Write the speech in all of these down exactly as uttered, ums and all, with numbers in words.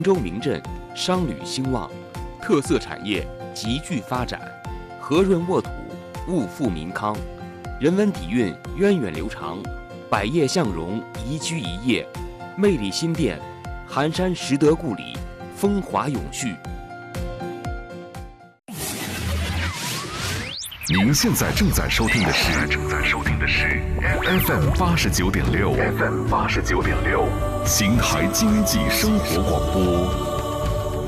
州名镇商旅兴旺，特色产业急剧发展，和润沃土，物富民康，人文底蕴源远流长，百业向荣，宜居宜业，魅力新店，寒山拾得故里，风华永续。 您现在正在收听的是正在收听的是 F M 八十九点六 F M 八十九点六邢台经济生活广播。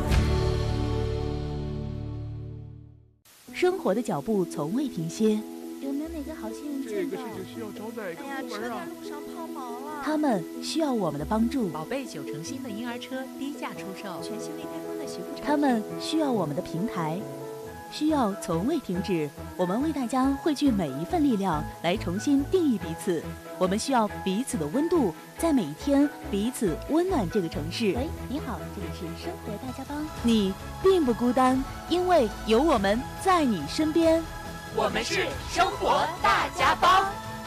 生活的脚步从未停歇， 有没有哪个好心人这个事情需要找哪个部门啊？ 路上抛锚了。 他们需要我们的帮助。 宝贝九成新的婴儿车低价出售， 全新未开封的洗护产品。 他们需要我们的平台，需要从未停止。我们为大家汇聚每一份力量，来重新定义彼此。我们需要彼此的温度，在每一天彼此温暖这个城市。 喂，你好，这里是生活大家帮。 你并不孤单，因为有我们在你身边。 我们是生活大家帮。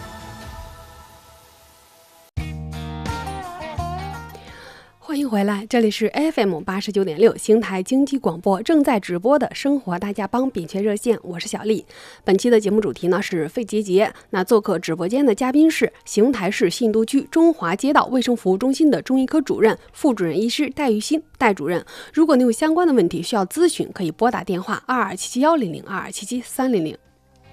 欢迎回来，这里是 F M 八十九点六邢台经济广播正在直播的生活大家帮扁鹊热线，我是小丽。本期的节目主题呢是肺结节。那做客直播间的嘉宾是邢台市信都区中华街道卫生服务中心的中医科主任、副主任医师戴玉新戴主任。如果你有相关的问题需要咨询，可以拨打电话二二七七幺零零二二七七三零零。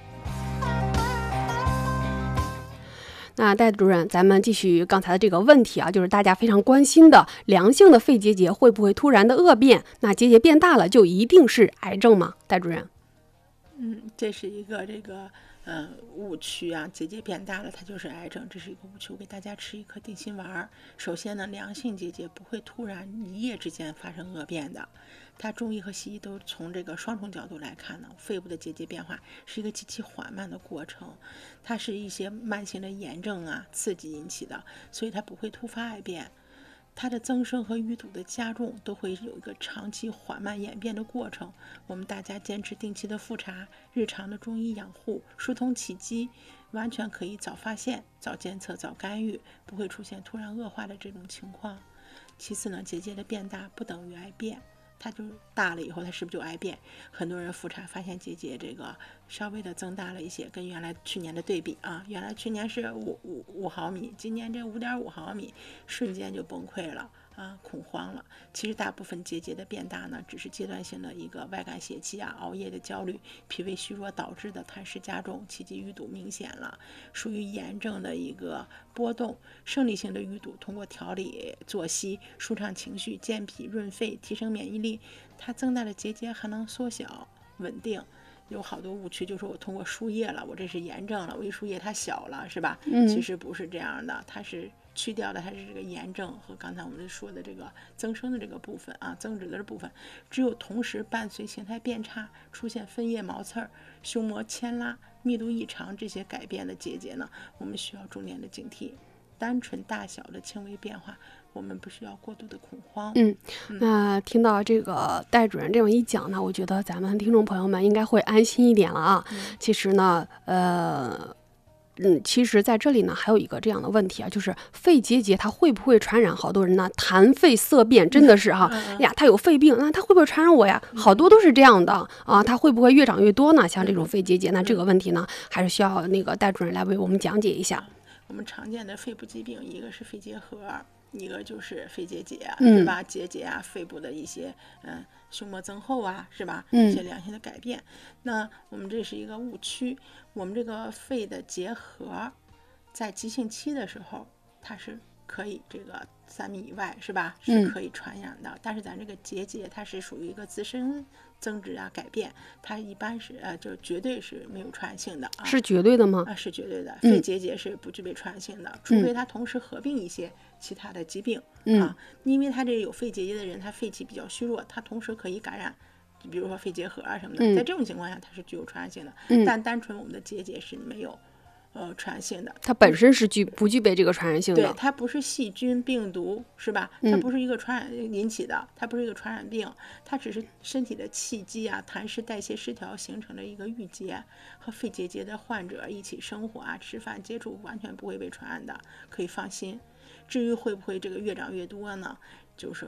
那戴主任，咱们继续刚才的这个问题啊，就是大家非常关心的良性的肺结节会不会突然的恶变？那结节变大了就一定是癌症吗？戴主任， 嗯，这是一个这个呃误区啊，结节变大了它就是癌症，这是一个误区。我给大家吃一颗定心丸。首先呢，良性结节不会突然一夜之间发生恶变的。它中医和西医都从这个双重角度来看呢，肺部的结节变化是一个极其缓慢的过程，它是一些慢性的炎症啊刺激引起的，所以它不会突发癌变。它的增生和淤堵的加重都会有一个长期缓慢演变的过程。我们大家坚持定期的复查，日常的中医养护，疏通气机，完全可以早发现、早监测、早干预，不会出现突然恶化的这种情况。其次呢，结节的变大不等于癌变。它就大了以后，它是不是就癌变？很多人复查发现结节这个稍微的增大了一些，跟原来去年的对比啊，原来去年是五五五毫米，今年这五点五毫米，瞬间就崩溃了啊，恐慌了。其实大部分结节的变大呢，只是阶段性的一个外感泄气啊、熬夜的焦虑、脾胃虚弱导致的痰湿加重、气机淤堵明显了，属于炎症的一个波动。生理性的淤堵，通过调理作息、舒畅情绪、健脾润肺、提升免疫力，它增大的结节还能缩小稳定。有好多误区，就说我通过输液了，我这是炎症了，我一输液它小了，是吧？ 嗯， 其实不是这样的，它是去掉的，它是这个炎症和刚才我们说的这个增生的这个部分啊，增殖的部分。只有同时伴随形态变差，出现分叶毛刺儿、胸膜牵拉、密度异常这些改变的结节呢，我们需要重点的警惕。单纯大小的轻微变化，我们不需要过度的恐慌。 嗯，那听到这个戴主任这样一讲呢，我觉得咱们听众朋友们应该会安心一点了啊。嗯、其实呢，呃。嗯，其实在这里呢，还有一个这样的问题啊，就是肺结节它会不会传染？好多人呢，痰肺色变，真的是哈、啊、呀，他有肺病，那他会不会传染我呀？好多都是这样的啊，他会不会越长越多呢？像这种肺结节，那这个问题呢，还是需要那个戴主任来为我们讲解一下。 我们常见的肺部疾病，一个是肺结核，一个就是肺结节， 嗯、 是吧？结节啊，肺部的一些嗯胸膜增厚啊，是吧？ 嗯、 一些良性的改变。那我们这是一个误区，我们这个肺的结核，在急性期的时候，它是可以这个三米以外，是吧？是可以传染的。嗯、但是咱这个结节，它是属于一个自身增殖啊改变，它一般是呃就绝对是没有传染性的啊。 是绝对的吗？ 啊，是绝对的。肺结节是不具备传染性的，嗯、除非它同时合并一些其他的疾病、 嗯、 啊，因为他这有肺结节的人，他肺气比较虚弱，他同时可以感染，比如说肺结核啊什么的， 嗯、 在这种情况下它是具有传染性的， 嗯、 但单纯我们的结节是没有呃传染性的， 它本身是具不具备这个传染性的， 对，它不是细菌病毒，是吧？它不是一个传染引起的，它不是一个传染病，它只是身体的气机啊、痰湿代谢失调形成的一个郁结，和肺结节的患者一起生活啊、吃饭接触，完全不会被传染的，可以放心。至于会不会这个越长越多呢？就是说，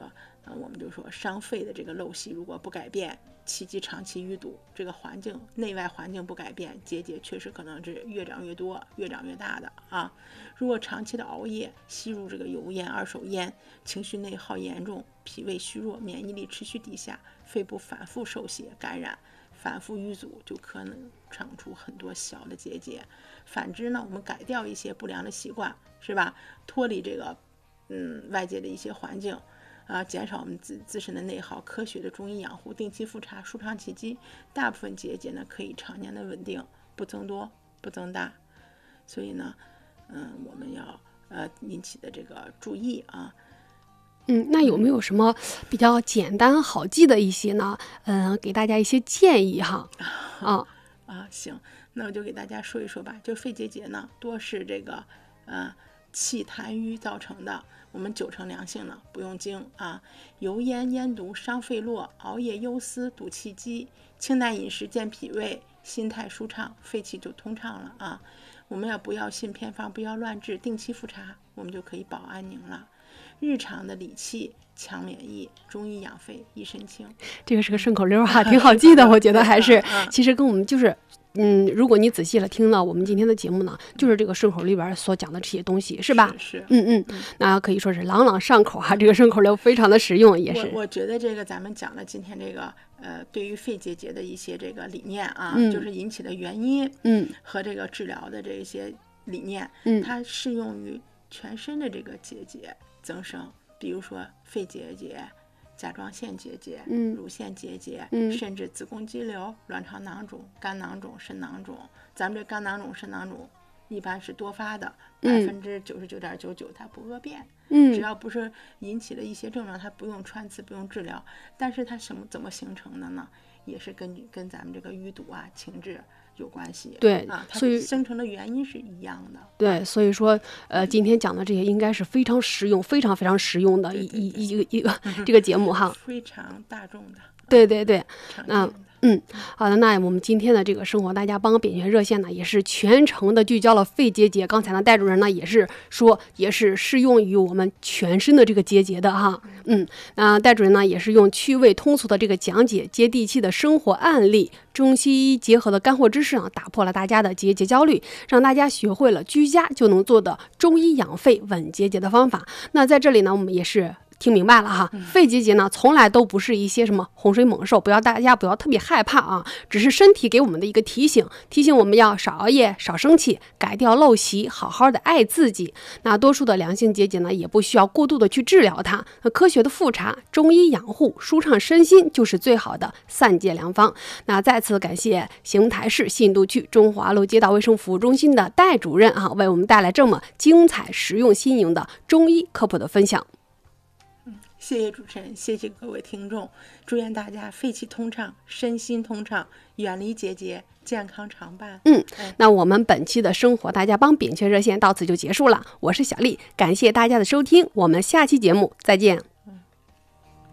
呃，我们就说伤肺的这个陋习如果不改变，气机长期淤堵，这个环境内外环境不改变，结节确实可能是越长越多，越长越大的啊。如果长期的熬夜，吸入这个油烟、二手烟，情绪内耗严重，脾胃虚弱，免疫力持续低下，肺部反复受血感染，反复淤阻，就可能长出很多小的结节。反之呢，我们改掉一些不良的习惯，是吧？脱离这个嗯外界的一些环境啊，减少我们自自身的内耗，科学的中医养护，定期复查，舒畅气机，大部分结节呢可以常年的稳定，不增多，不增大。所以呢，嗯，我们要呃引起的这个注意啊。 嗯，那有没有什么比较简单好记的一些呢？嗯，给大家一些建议哈。啊啊，行，那我就给大家说一说吧。就肺结节呢，多是这个呃气痰瘀造成的。我们九成良性呢，不用惊啊。油烟烟毒伤肺络，熬夜忧思堵气机，清淡饮食健脾胃，心态舒畅，肺气就通畅了啊。我们要不要信偏方，不要乱治，定期复查，我们就可以保安宁了。日常的理气强免疫，中医养肺益身清， 这个是个顺口溜哈、啊，挺好记的，我觉得还是其实跟我们就是。嗯，如果你仔细了听了我们今天的节目呢，就是这个顺口里边所讲的这些东西，是吧？ 是，是嗯嗯，那可以说是朗朗上口哈、啊。这个顺口溜非常的实用，也是。 我我觉得这个咱们讲了今天这个呃，对于肺结节的一些这个理念啊， 嗯、 就是引起的原因， 嗯， 和这个治疗的这些理念， 嗯， 它适用于全身的这个结节增生，比如说肺结节。甲状腺结节、 嗯、 乳腺结节、 嗯， 甚至子宫肌瘤、卵巢囊肿、肝囊肿、肾囊肿。咱们这肝囊肿、肾囊肿一般是多发的，百分之九十九点九九它不恶变。 嗯， 只要不是引起了一些症状，它不用穿刺，不用治疗。但是它什么怎么形成的呢？也是跟跟咱们这个淤堵啊、情志有关系。 对啊，它所以生成的原因是一样的。 对，所以说，呃，今天讲的这些应该是非常实用、非常非常实用的一一一个一个这个节目哈， 非常大众的。 对对对， 嗯。 嗯，好的，那我们今天的这个生活大家帮扁鹊热线呢，也是全程的聚焦了肺结节。刚才呢，戴主任呢也是说，也是适用于我们全身的这个结节的哈。嗯，那戴主任呢也是用趣味通俗的这个讲解，接地气的生活案例，中西医结合的干货知识啊，打破了大家的结节焦虑，让大家学会了居家就能做的中医养肺稳结节的方法。那在这里呢，我们也是。听明白了哈，肺结节呢从来都不是一些什么洪水猛兽，不要大家不要特别害怕啊，只是身体给我们的一个提醒，提醒我们要少熬夜、少生气，改掉陋习，好好的爱自己。那多数的良性结节呢，也不需要过度的去治疗它，科学的复查、中医养护、舒畅身心就是最好的散结良方。那再次感谢邢台市信度区中华路街道卫生服务中心的戴主任啊，为我们带来这么精彩、实用、新颖的中医科普的分享。 谢谢主持人，谢谢各位听众，祝愿大家肺气通畅，身心通畅，远离结节，健康常伴。 嗯，那我们本期的生活大家帮扁鹊热线到此就结束了，我是小丽，感谢大家的收听，我们下期节目再见。